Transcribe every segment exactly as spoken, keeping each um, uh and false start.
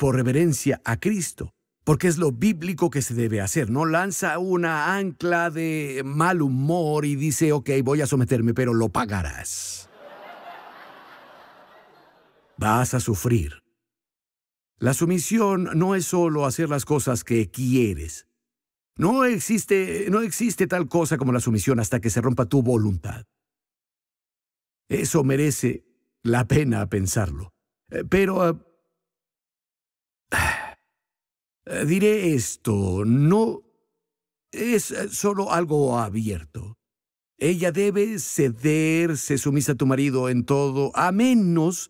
por reverencia a Cristo, porque es lo bíblico que se debe hacer. No lanza una ancla de mal humor y dice, ok, voy a someterme, pero lo pagarás. Vas a sufrir. La sumisión no es solo hacer las cosas que quieres. No existe, no existe tal cosa como la sumisión hasta que se rompa tu voluntad. Eso merece la pena pensarlo. Eh, Pero uh, uh, diré esto, no es uh, solo algo abierto. Ella debe cederse sumisa a tu marido en todo, a menos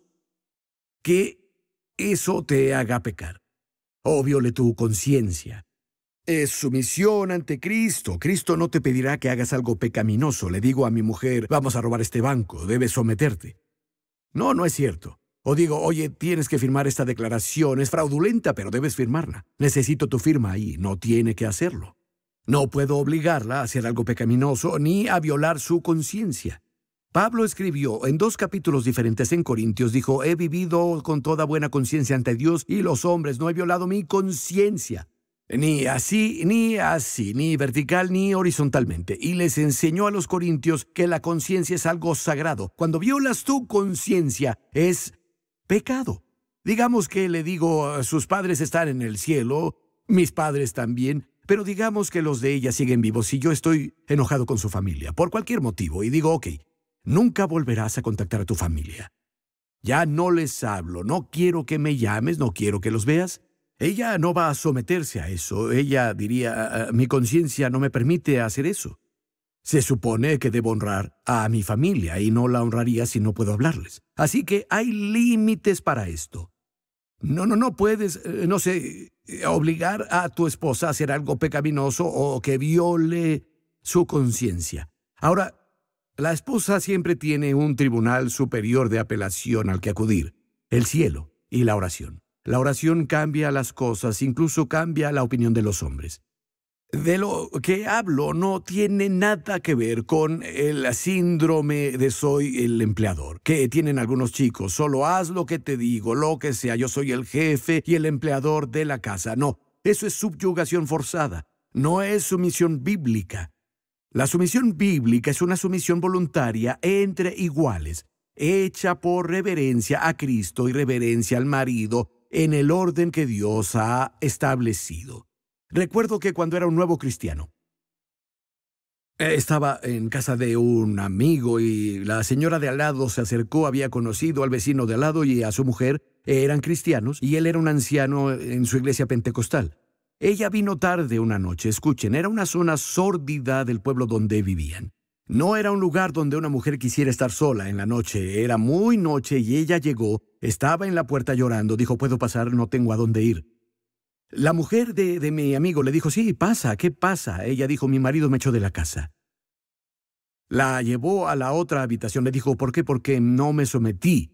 que eso te haga pecar o viole tu conciencia. Es sumisión ante Cristo. Cristo no te pedirá que hagas algo pecaminoso. Le digo a mi mujer, vamos a robar este banco, debes someterte. No, no es cierto. O digo, oye, tienes que firmar esta declaración, es fraudulenta, pero debes firmarla. Necesito tu firma ahí, no tiene que hacerlo. No puedo obligarla a hacer algo pecaminoso ni a violar su conciencia. Pablo escribió en dos capítulos diferentes en Corintios, dijo, he vivido con toda buena conciencia ante Dios y los hombres, no he violado mi conciencia. Ni así, ni así, ni vertical, ni horizontalmente. Y les enseñó a los corintios que la conciencia es algo sagrado. Cuando violas tu conciencia, es pecado. Digamos que le digo, sus padres están en el cielo, mis padres también, pero digamos que los de ella siguen vivos y yo estoy enojado con su familia, por cualquier motivo, y digo, ok, nunca volverás a contactar a tu familia. Ya no les hablo, no quiero que me llames, no quiero que los veas. Ella no va a someterse a eso. Ella diría, mi conciencia no me permite hacer eso. Se supone que debo honrar a mi familia y no la honraría si no puedo hablarles. Así que hay límites para esto. No, no, no puedes, eh, no sé, obligar a tu esposa a hacer algo pecaminoso o que viole su conciencia. Ahora, la esposa siempre tiene un tribunal superior de apelación al que acudir, el cielo y la oración. La oración cambia las cosas, incluso cambia la opinión de los hombres. De lo que hablo no tiene nada que ver con el síndrome de soy el empleador, que tienen algunos chicos. Solo haz lo que te digo, lo que sea. Yo soy el jefe y el empleador de la casa. No, eso es subyugación forzada. No es sumisión bíblica. La sumisión bíblica es una sumisión voluntaria entre iguales, hecha por reverencia a Cristo y reverencia al marido, en el orden que Dios ha establecido. Recuerdo que cuando era un nuevo cristiano, estaba en casa de un amigo y la señora de al lado se acercó, había conocido al vecino de al lado y a su mujer, eran cristianos, y él era un anciano en su iglesia pentecostal. Ella vino tarde una noche, escuchen, era una zona sórdida del pueblo donde vivían. No era un lugar donde una mujer quisiera estar sola en la noche. Era muy noche y ella llegó, estaba en la puerta llorando, dijo, ¿puedo pasar? No tengo a dónde ir. La mujer de, de mi amigo le dijo, sí, pasa, ¿qué pasa? Ella dijo, mi marido me echó de la casa. La llevó a la otra habitación, le dijo, ¿por qué? Porque no me sometí.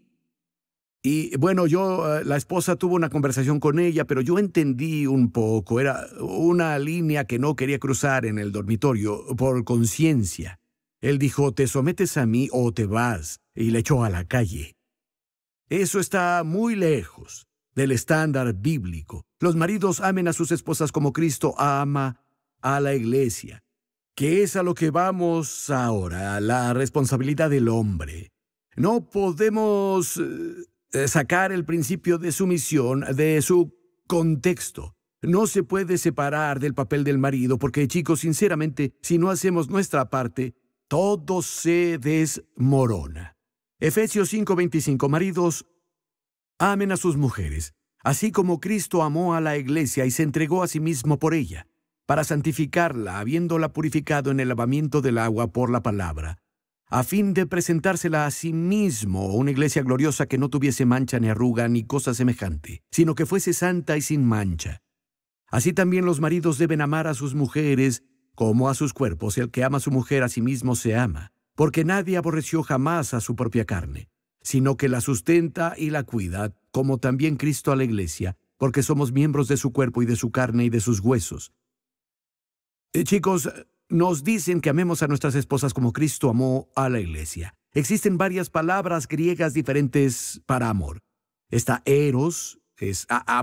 Y bueno, yo, la esposa tuvo una conversación con ella, pero yo entendí un poco, era una línea que no quería cruzar en el dormitorio por conciencia. Él dijo, te sometes a mí o te vas, y le echó a la calle. Eso está muy lejos del estándar bíblico. Los maridos amen a sus esposas como Cristo ama a la iglesia, que es a lo que vamos ahora, la responsabilidad del hombre. No podemos eh, sacar el principio de sumisión de su contexto. No se puede separar del papel del marido porque, chicos, sinceramente, si no hacemos nuestra parte, todo se desmorona. Efesios cinco veinticinco, maridos, amen a sus mujeres, así como Cristo amó a la iglesia y se entregó a sí mismo por ella, para santificarla, habiéndola purificado en el lavamiento del agua por la palabra, a fin de presentársela a sí mismo, una iglesia gloriosa que no tuviese mancha ni arruga ni cosa semejante, sino que fuese santa y sin mancha. Así también los maridos deben amar a sus mujeres como a sus cuerpos. El que ama a su mujer a sí mismo se ama, porque nadie aborreció jamás a su propia carne, sino que la sustenta y la cuida, como también Cristo a la iglesia, porque somos miembros de su cuerpo y de su carne y de sus huesos. Eh, chicos, nos dicen que amemos a nuestras esposas como Cristo amó a la iglesia. Existen varias palabras griegas diferentes para amor. Está eros, es a